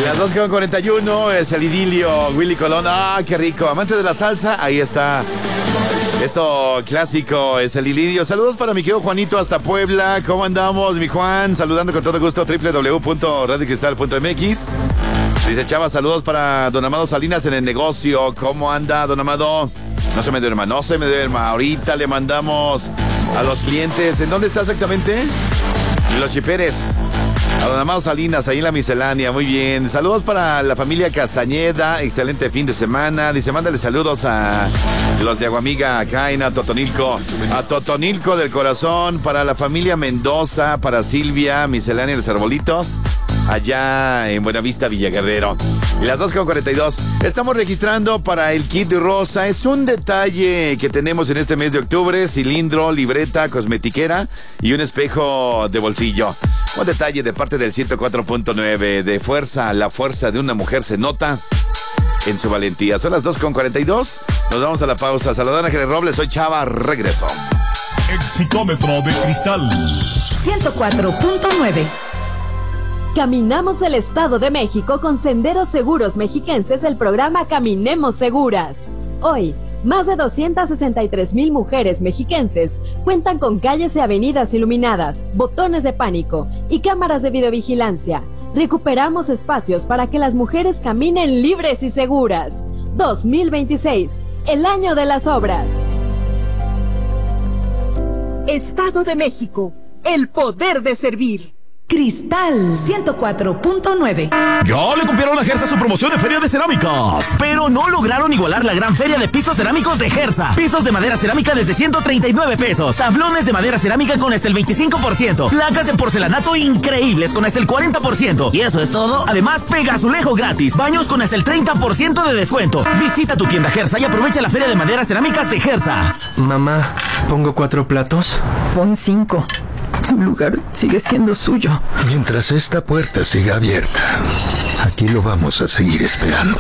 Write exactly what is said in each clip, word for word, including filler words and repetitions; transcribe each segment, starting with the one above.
Las dos con cuarenta y uno es el idilio, Willy Colón. Ah, qué rico. Amante de la salsa, ahí está. Esto clásico es el idilio. Saludos para mi querido Juanito hasta Puebla. ¿Cómo andamos, mi Juan? Saludando con todo gusto, doble u doble u doble u punto radio cristal punto m x. Dice Chava, saludos para don Amado Salinas en el negocio. ¿Cómo anda, don Amado? No se me duerma, no se me duerma. Ahorita le mandamos a los clientes. ¿En dónde está exactamente? En Los Chiperes. A don Amado Salinas, ahí en la miscelánea, muy bien. Saludos para la familia Castañeda, excelente fin de semana. Dice, mándale saludos a los de Aguamiga, acá en a Totonilco. A Totonilco del corazón, para la familia Mendoza, para Silvia, miscelánea de los arbolitos, allá en Buenavista, Villaguerrero. Las dos con cuarenta y dos. Estamos registrando para el kit rosa. Es un detalle que tenemos en este mes de octubre: cilindro, libreta, cosmetiquera y un espejo de bolsillo. Un detalle de parte del ciento cuatro punto nueve. De fuerza, la fuerza de una mujer se nota en su valentía. Son las dos con cuarenta y dos. Nos vamos a la pausa. Saludar a Ángeles Robles, soy Chava, regreso. Exitómetro de cristal ciento cuatro punto nueve. Caminamos el Estado de México con Senderos Seguros Mexiquenses, el programa Caminemos Seguras. Hoy, más de doscientas sesenta y tres mil mujeres mexiquenses cuentan con calles y avenidas iluminadas, botones de pánico y cámaras de videovigilancia. Recuperamos espacios para que las mujeres caminen libres y seguras. dos mil veintiséis, el año de las obras. Estado de México, el poder de servir. Cristal ciento cuatro punto nueve. Ya le copiaron a Gersa su promoción de Feria de Cerámicas, pero no lograron igualar la gran feria de pisos cerámicos de Gersa. Pisos de madera cerámica desde ciento treinta y nueve pesos. Tablones de madera cerámica con hasta el veinticinco por ciento. Placas de porcelanato increíbles con hasta el cuarenta por ciento. Y eso es todo. Además, pega azulejo gratis. Baños con hasta el treinta por ciento de descuento. Visita tu tienda Gersa y aprovecha la Feria de Madera Cerámicas de Gersa. Mamá, ¿pongo cuatro platos? Pon cinco. Su lugar sigue siendo suyo. Mientras esta puerta siga abierta, aquí lo vamos a seguir esperando.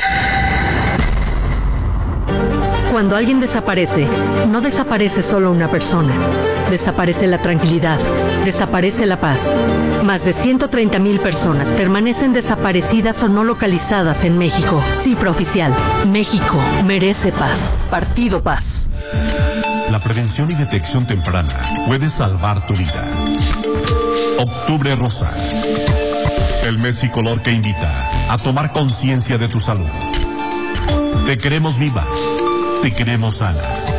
Cuando alguien desaparece, no desaparece solo una persona. Desaparece la tranquilidad, desaparece la paz. Más de ciento treinta mil personas permanecen desaparecidas o no localizadas en México. Cifra oficial: México merece paz. Partido Paz. La prevención y detección temprana puede salvar tu vida. Octubre Rosa. El mes y color que invita a tomar conciencia de tu salud. Te queremos viva. Te queremos sana.